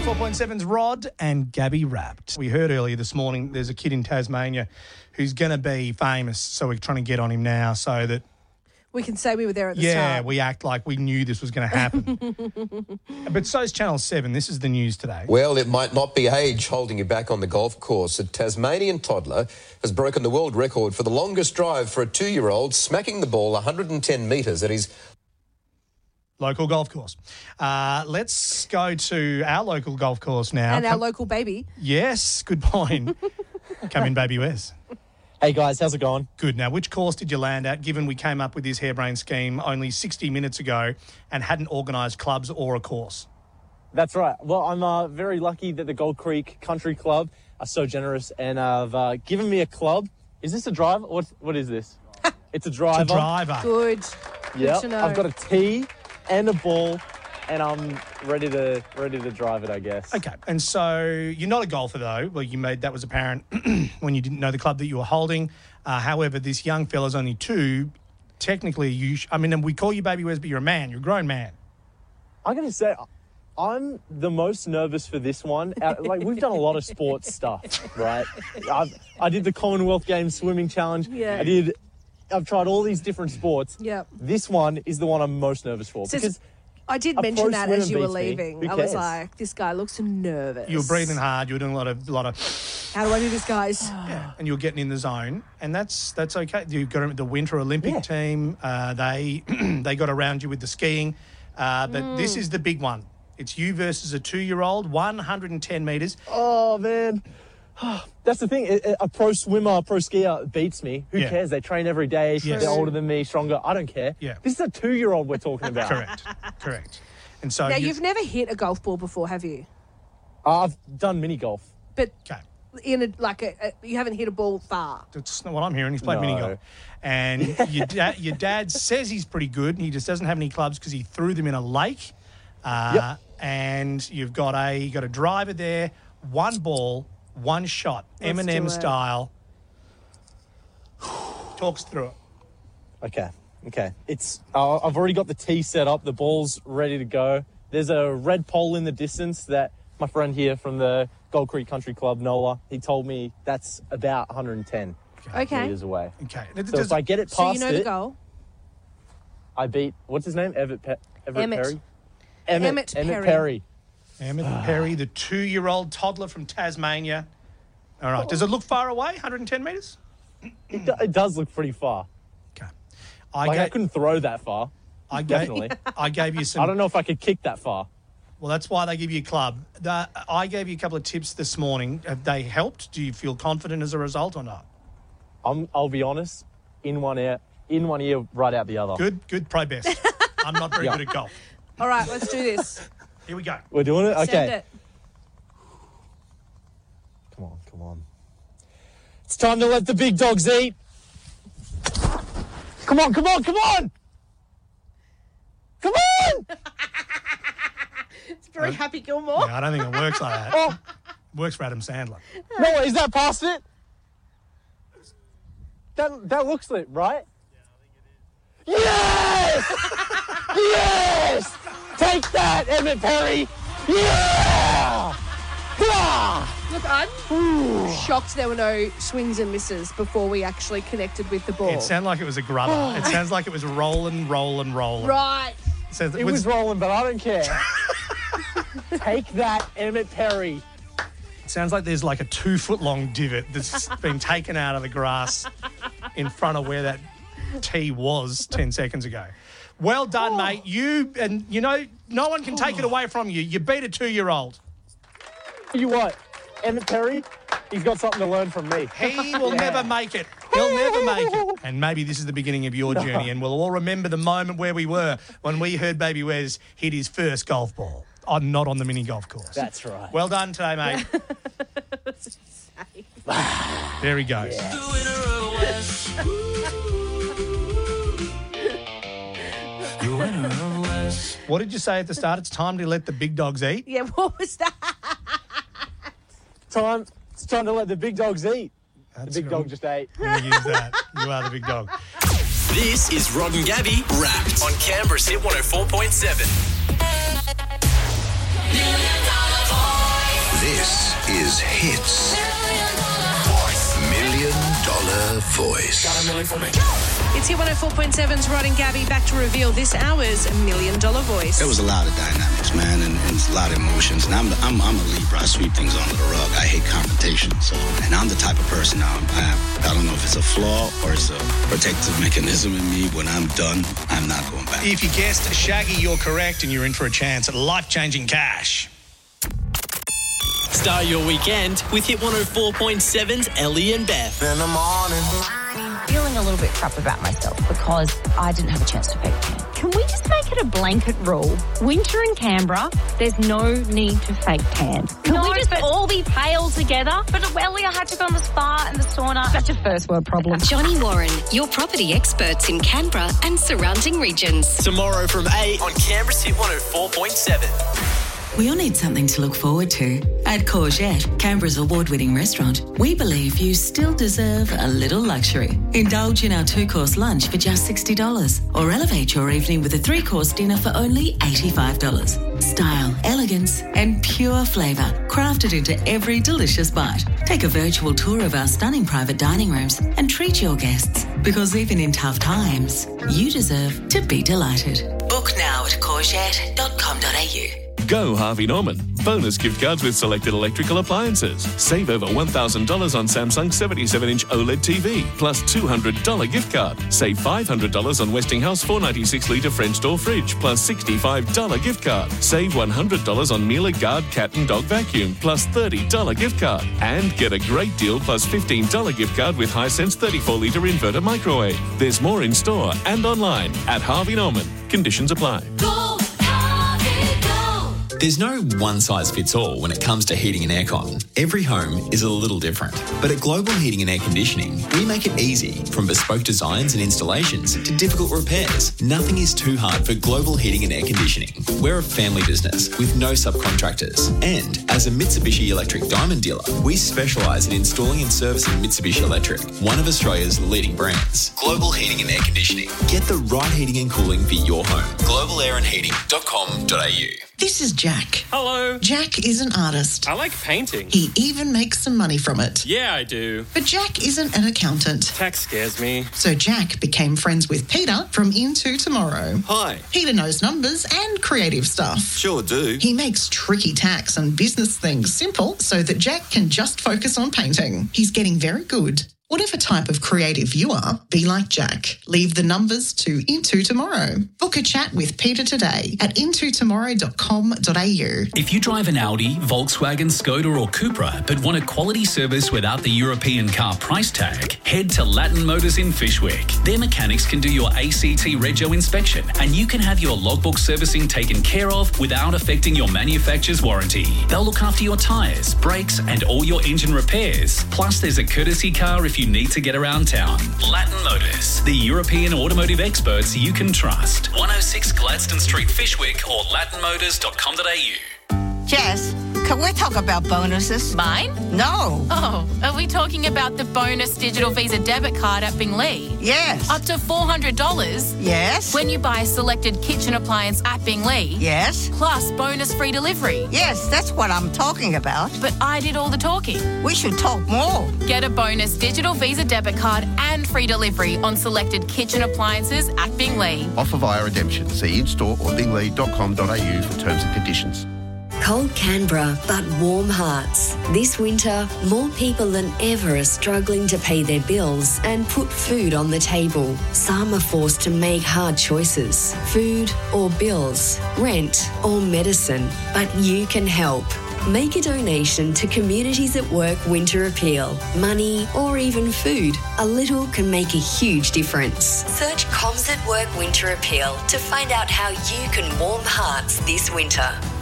104.7's Rod and Gabby Wrapped. We heard earlier this morning there's a kid in Tasmania who's going to be famous, so we're trying to get on him now so that... We can say we were there at the start. Yeah, we act like we knew this was going to happen. But so's Channel 7. This is the news today. Well, it might not be age holding you back on the golf course. A Tasmanian toddler has broken the world record for the longest drive for a 2-year-old, smacking the ball 110 metres at his... Local golf course. Let's go to our local golf course now. And our local baby. Yes, good point. Come in, Baby Wes. Hey guys, how's it going? Good. Now, which course did you land at, given we came up with this harebrained scheme only 60 minutes ago and hadn't organised clubs or a course? That's right. Well, I'm very lucky that the Gold Creek Country Club are so generous and have given me a club. Is this a driver? What is this? It's a driver. It's a driver. Good. Yeah. Good to know. I've got a tee and a ball, and I'm ready to drive it, I guess. Okay, and so you're not a golfer though. Well, that was apparent when you didn't know the club that you were holding. However, this young fella's only 2. Technically, we call you Baby Wes, but you're a man. You're a grown man. I'm going to say, I'm the most nervous for this one. We've done a lot of sports stuff, right? I did the Commonwealth Games swimming challenge. Yeah. I've tried all these different sports. Yep. This one is the one I'm most nervous for because I did a mention pro that swimmer as you were beats me. leaving. Who I was cares? like, this guy looks nervous. You were breathing hard. You were doing a lot of, How do I do this, guys? yeah, and you were getting in the zone, and that's okay. You got the Winter Olympic team. They got around you with the skiing, but this is the big one. It's you versus a 2-year-old, 110 metres. Oh, man. That's the thing. A pro swimmer, a pro skier beats me. Who cares? They train every day. Yes. They're older than me, stronger. I don't care. Yeah. This is a 2-year-old we're talking about. Correct. And so Now, you've never hit a golf ball before, have you? I've done mini golf. But Okay. you haven't hit a ball far. That's not what I'm hearing. He's played mini golf. And your dad says he's pretty good. He just doesn't have any clubs because he threw them in a lake. Yep. And you've got a driver there, 1 ball, 1 shot, Let's do Eminem it. style. Talks through it. Okay. It's I've already got the tee set up. The ball's ready to go. There's a red pole in the distance that my friend here from the Gold Creek Country Club, Nola, he told me that's about 110 Okay. meters away. Okay. So if I get it So past you know the it, goal. I beat, what's his name? Everett Perry? Emmett Perry. Emmett Perry, the 2-year-old toddler from Tasmania. All right. Does it look far away, 110 metres? It does look pretty far. Okay. I couldn't throw that far. Definitely. I gave you some... I don't know if I could kick that far. Well, that's why they give you a club. I gave you a couple of tips this morning. Have they helped? Do you feel confident as a result or not? I'll be honest, in one ear, right out the other. Good, pro best. I'm not very good at golf. All right, let's do this. Here we go. We're doing it? Okay. Send it. Come on. It's time to let the big dogs eat. Come on. Come on! It's very Happy Gilmore. Yeah, I don't think it works like that. Oh, Works for Adam Sandler. no, is that past it? That looks lit, right? Yeah, I think it is. Yes! Take that, Emmett Perry! Yeah! Look, I'm shocked there were no swings and misses before we actually connected with the ball. It sounded like it was a grubber. It sounds like it was rolling. Right. So It was rolling, but I don't care. Take that, Emmett Perry. It sounds like there's like a 2-foot-long divot that's been taken out of the grass in front of where that tee was 10 seconds ago. Well done, mate. No one can take it away from you. You beat a 2-year-old. You what? Emmett Perry? He's got something to learn from me. He will never make it. He'll never make it. And maybe this is the beginning of your journey, and we'll all remember the moment where we were when we heard Baby Wes hit his first golf ball. Not on the mini golf course. That's right. Well done today, mate. There he goes. What did you say at the start? It's time to let the big dogs eat? Yeah, what was that? It's time to let the big dogs eat. That's The big dog just ate. I'm going to use that. You are the big dog. This is Rod and Gabby Wrapped on Canberra's Hit 104.7. This is Hits. $1 Million Voice. It's Hit 104.7's Rod and Gabby back to reveal this hour's $1 Million Voice. There was a lot of dynamics, man, and a lot of emotions. And I'm a Libra. I sweep things under the rug. I hate confrontation. And I'm the type of person now. I don't know if it's a flaw or it's a protective mechanism in me. When I'm done, I'm not going back. If you guessed Shaggy, you're correct, and you're in for a chance at life-changing cash. Start your weekend with Hit 104.7's Ellie and Beth. In the morning. Feeling a little bit crap about myself because I didn't have a chance to fake tan. Can we just make it a blanket rule? Winter in Canberra, there's no need to fake tan. Can we just all be pale together? But Ellie, I had to go on the spa and the sauna. Such a first world problem. Johnny Warren, your property experts in Canberra and surrounding regions. Tomorrow from 8 on Canberra's Hit 104.7. We all need something to look forward to. At Courgette, Canberra's award-winning restaurant, we believe you still deserve a little luxury. Indulge in our 2-course lunch for just $60 or elevate your evening with a 3-course dinner for only $85. Style, elegance and pure flavour crafted into every delicious bite. Take a virtual tour of our stunning private dining rooms and treat your guests, because even in tough times, you deserve to be delighted. Book now at courgette.com.au. Go Harvey Norman. Bonus gift cards with selected electrical appliances. Save over $1,000 on Samsung 77-inch OLED TV, plus $200 gift card. Save $500 on Westinghouse 496-litre French door fridge, plus $65 gift card. Save $100 on Miele Guard cat and dog vacuum, plus $30 gift card. And get a great deal plus $15 gift card with Hisense 34-litre inverter microwave. There's more in store and online at Harvey Norman. Conditions apply. There's no one-size-fits-all when it comes to heating and aircon. Every home is a little different. But at Global Heating and Air Conditioning, we make it easy. From bespoke designs and installations to difficult repairs, nothing is too hard for Global Heating and Air Conditioning. We're a family business with no subcontractors. And as a Mitsubishi Electric Diamond dealer, we specialise in installing and servicing Mitsubishi Electric, one of Australia's leading brands. Global Heating and Air Conditioning. Get the right heating and cooling for your home. globalairandheating.com.au. This is Jack. Hello. Jack is an artist. I like painting. He even makes some money from it. Yeah, I do. But Jack isn't an accountant. Tax scares me. So Jack became friends with Peter from Into Tomorrow. Hi. Peter knows numbers and creative stuff. Sure do. He makes tricky tax and business things simple so that Jack can just focus on painting. He's getting very good. Whatever type of creative you are, be like Jack. Leave the numbers to Into Tomorrow. Book a chat with Peter today at intotomorrow.com.au. If you drive an Audi, Volkswagen, Skoda or Cupra but want a quality service without the European car price tag, head to Latin Motors in Fyshwick. Their mechanics can do your ACT Rego inspection and you can have your logbook servicing taken care of without affecting your manufacturer's warranty. They'll look after your tyres, brakes and all your engine repairs. Plus there's a courtesy car if you need to get around town. Latin Motors, the European automotive experts you can trust. 106 Gladstone Street, Fyshwick or latinmotors.com.au. Jess, can we talk about bonuses? Mine? No. Oh, are we talking about the bonus digital Visa debit card at Bingley? Yes. Up to $400? Yes. When you buy a selected kitchen appliance at Bingley? Yes. Plus bonus free delivery? Yes, that's what I'm talking about. But I did all the talking. We should talk more. Get a bonus digital Visa debit card and free delivery on selected kitchen appliances at Bingley. Offer via redemption. See in-store or bingley.com.au for terms and conditions. Cold Canberra, but warm hearts. This winter, more people than ever are struggling to pay their bills and put food on the table. Some are forced to make hard choices. Food or bills, rent or medicine. But you can help. Make a donation to Communities at Work Winter Appeal. Money or even food. A little can make a huge difference. Search Coms at Work Winter Appeal to find out how you can warm hearts this winter.